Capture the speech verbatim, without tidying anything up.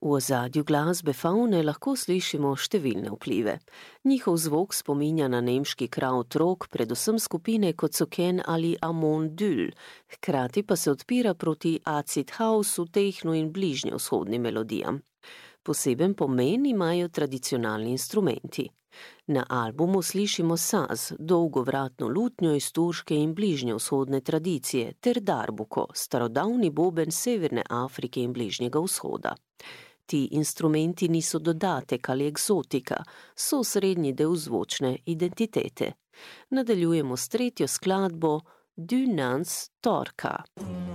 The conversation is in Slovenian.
V ozadju glasbe Faune lahko slišimo številne vplive. Njihov zvok spominja na nemški krautrock, predvsem skupine kot so Ken ali Amon Düül, hkrati pa se odpira proti acid houseu, tehnu in bližnjevzhodnim melodijam. Poseben pomen imajo tradicionalni instrumenti. Na albumu slišimo saz, dolgovratno lutnjo iz turške in bližnjevzhodne tradicije, ter darbuko, starodavni boben Severne Afrike in Bližnjega vzhoda. Ti instrumenti niso dodatek ali eksotika, so srednji del zvočne identitete. Nadaljujemo s tretjo skladbo Du Nans Torka.